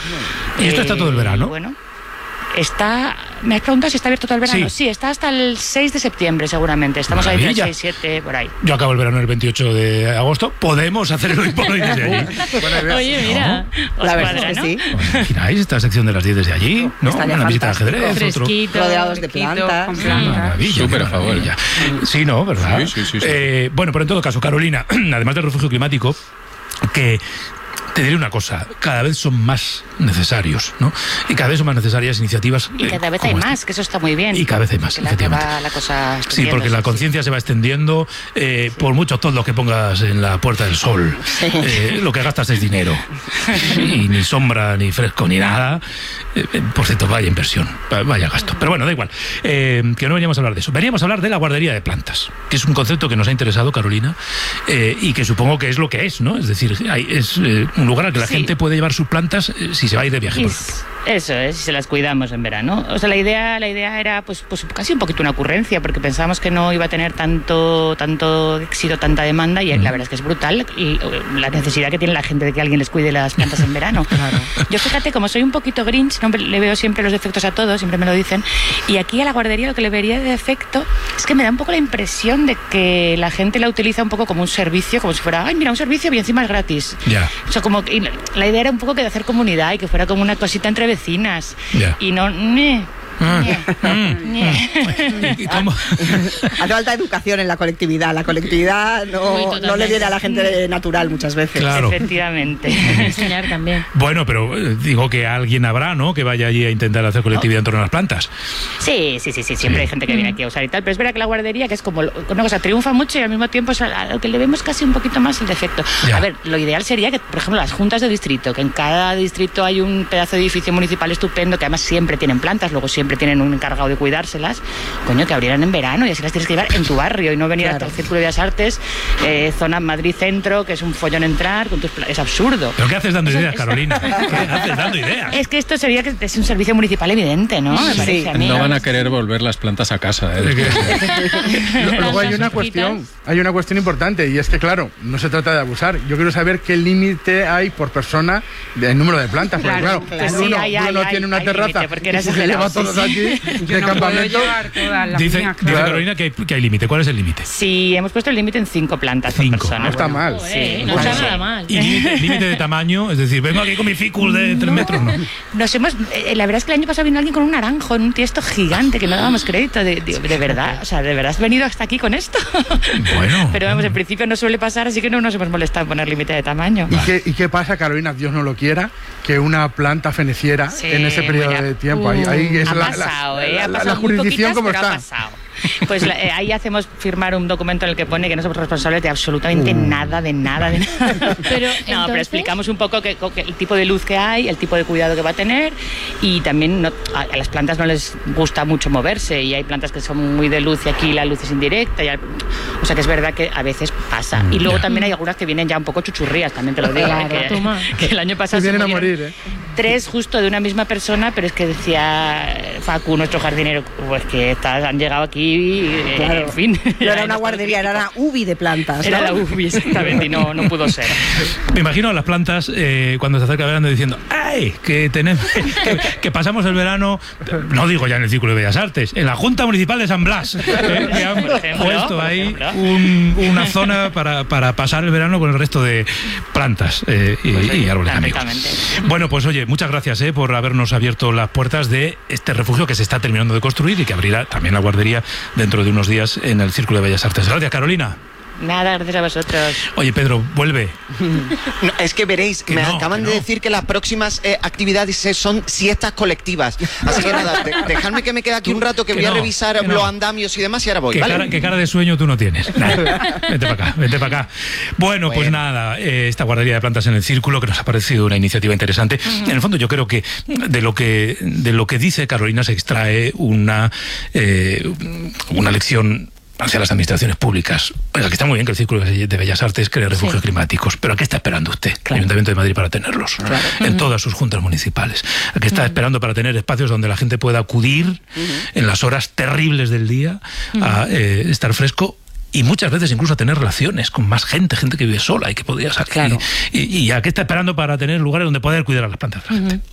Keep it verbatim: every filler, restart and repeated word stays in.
¿Y esto eh, está todo el verano? Bueno, está... ¿Me has preguntado si está abierto todo el verano? Sí, sí, está hasta el seis de septiembre seguramente. Estamos Maravilla. ahí el seis, siete, por ahí. Yo acabo el verano el veintiocho de agosto. Podemos hacer el Ripoll desde allí. Oye, mira. ¿No? La verdad es que sí. Imagináis esta sección de las diez desde allí, ¿no? ¿no? Una visita de ajedrez, fresquito, otro... rodeados de plantas. Maravilla. Súper a favor. Sí, ¿no? ¿Verdad? Sí, sí, sí, sí. Eh, bueno, pero en todo caso, Carolina, además del refugio climático, que... Te diré una cosa, cada vez son más necesarios, ¿no? Y cada vez son más necesarias iniciativas. Y cada vez eh, hay más, esta. que eso está muy bien. Y cada vez hay más, efectivamente. La, la cosa sí, porque la conciencia sí. se va extendiendo. Eh, sí. Por mucho todo lo que pongas en la Puerta del Sol, sí. eh, lo que gastas es dinero. Y ni sombra, ni fresco, ni nada. Eh, por cierto, vaya inversión, vaya gasto. Pero bueno, da igual. Eh, que no veníamos a hablar de eso. Veníamos a hablar de la guardería de plantas, que es un concepto que nos ha interesado, Carolina, eh, y que supongo que es lo que es, ¿no? Es decir, hay, es... Eh, un lugar al que la sí. gente puede llevar sus plantas eh, si se va a ir de viaje, por ejemplo. Eso es, si se las cuidamos en verano. O sea, la idea, la idea era pues, pues casi un poquito una ocurrencia, porque pensábamos que no iba a tener tanto, tanto éxito, tanta demanda, y mm. la verdad es que es brutal y, la necesidad que tiene la gente de que alguien les cuide las plantas en verano. Claro. Yo fíjate, como soy un poquito Grinch, no le veo siempre los defectos a todos, siempre me lo dicen, y aquí a la guardería lo que le vería de defecto es que me da un poco la impresión de que la gente la utiliza un poco como un servicio, como si fuera, ay, mira, un servicio y encima es gratis. Yeah. O sea, como y la idea era un poco que de hacer comunidad y que fuera como una cosita entre vecinas. Yeah. Y no... Meh. Hace falta educación en la colectividad. La colectividad no, no le viene a la gente natural muchas veces. Claro. Efectivamente. Enseñar también. Bueno, pero eh, digo que alguien habrá, ¿no? Que vaya allí a intentar hacer colectividad ¿no? en torno a las plantas. Sí, sí, sí, sí. Siempre sí. hay gente que viene aquí a usar y tal. Pero es verdad que la guardería, que es como una cosa, triunfa mucho y al mismo tiempo es a lo que le vemos casi un poquito más el defecto. Ya. A ver, lo ideal sería que, por ejemplo, las juntas de distrito, que en cada distrito hay un pedazo de edificio municipal estupendo, que además siempre tienen plantas, luego siempre siempre tienen un encargado de cuidárselas, coño, que abrieran en verano y así las tienes que llevar en tu barrio y no venir claro. hasta el Círculo de Bellas Artes, eh, zona Madrid Centro, que es un follón entrar, con tus es absurdo. ¿Pero qué haces dando Eso, ideas, es... Carolina? ¿Qué haces dando ideas? Es que esto sería que es un servicio municipal evidente, ¿no? Me parece sí. a mí, no van a querer volver las plantas a casa, ¿eh? Luego hay una cuestión, hay una cuestión importante y es que, claro, no se trata de abusar. Yo quiero saber qué límite hay por persona del número de plantas, porque claro, claro, claro. uno, sí, hay, uno hay, tiene hay, una hay terraza límite, y se lleva todos aquí de no campamento. Dice, dice claro. Carolina que hay, que hay límite. ¿Cuál es el límite? Sí, hemos puesto el límite en cinco plantas cinco. por persona. No está bueno, mal. Sí, no está nada mal. ¿Y límite, límite de tamaño? Es decir, vengo aquí con mi ficus de tres metros, ¿no? Nos hemos, eh, la verdad es que el año pasado vino alguien con un naranjo en un tiesto gigante que no dábamos crédito. De, de, de verdad, o sea, ¿de verdad has venido hasta aquí con esto? Bueno. Pero vamos, en principio no suele pasar, así que no nos hemos molestado en poner límite de tamaño. ¿Y qué, ¿Y qué pasa, Carolina, Dios no lo quiera, que una planta feneciera sí, en ese periodo bueno, de tiempo? Ahí, ahí es ha la, pasado, la, eh, ha la, pasado la jurisdicción como está. Pues eh, ahí hacemos firmar un documento en el que pone que no somos responsables de absolutamente uh. nada, de nada, de nada. Pero, no, entonces... pero explicamos un poco que, que el tipo de luz que hay, el tipo de cuidado que va a tener y también no, a las plantas no les gusta mucho moverse y hay plantas que son muy de luz y aquí la luz es indirecta. Y, o sea que es verdad que a veces pasa. Y luego yeah. también hay algunas que vienen ya un poco chuchurrías, también te lo digo. Claro, eh, que, que el año pasado se vienen a morir, ¿eh? Tres justo de una misma persona, pero es que decía Facu, nuestro jardinero, pues que estas han llegado aquí y, claro. en fin. No era una guardería, era una U B I de plantas. Era ¿no? la U B I, exactamente, y no, no pudo ser. Me imagino a las plantas eh, cuando se acerca el verano diciendo ¡ay! Que tenemos que, que pasamos el verano, no digo ya en el Círculo de Bellas Artes, en la Junta Municipal de San Blas, eh, que han ejemplo, puesto ahí un, una zona para, para pasar el verano con el resto de plantas eh, y, pues sí, y árboles amigos. Bueno, pues oye, muchas gracias eh, por habernos abierto las puertas de este refugio que se está terminando de construir y que abrirá también la guardería dentro de unos días en el Círculo de Bellas Artes. Gracias, Carolina. Nada, gracias a vosotros. Oye, Pedro, vuelve. No, es que veréis, que me no, acaban de no. decir que las próximas eh, actividades son siestas colectivas. Así que nada, de, dejadme que me quede aquí tú, un rato que, que voy no, a revisar los no. andamios y demás y ahora voy. ¿Qué, ¿vale? cara, ¿Qué cara de sueño tú no tienes? Nada. Vete para acá, vete para acá. Bueno, bueno. pues nada, eh, esta guardería de plantas en el Círculo, que nos ha parecido una iniciativa interesante. Uh-huh. En el fondo yo creo que de lo que, de lo que dice Carolina se extrae una, eh, una lección hacia las administraciones públicas. Oiga, que está muy bien que el Círculo de Bellas Artes cree refugios sí. climáticos, pero ¿a qué está esperando usted, claro. el Ayuntamiento de Madrid, para tenerlos? Claro. En uh-huh. todas sus juntas municipales. ¿A qué está uh-huh. esperando para tener espacios donde la gente pueda acudir uh-huh. en las horas terribles del día uh-huh. a eh, estar fresco? Y muchas veces incluso a tener relaciones con más gente, gente que vive sola y que podría salir. Claro. Y, y, y a qué está esperando para tener lugares donde poder cuidar a las plantas de la gente. Uh-huh.